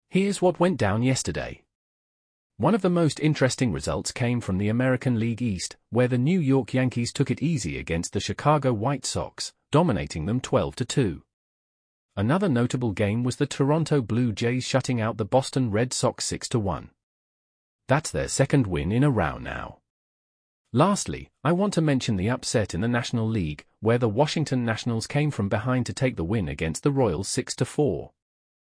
Here's what went down yesterday. One of the most interesting results came from the American League East, where the New York Yankees took it easy against the Chicago White Sox, dominating them 12-2. Another notable game was the Toronto Blue Jays shutting out the Boston Red Sox 6-1. That's their second win in a row now. Lastly, I want to mention the upset in the National League, where the Washington Nationals came from behind to take the win against the Royals 6-4.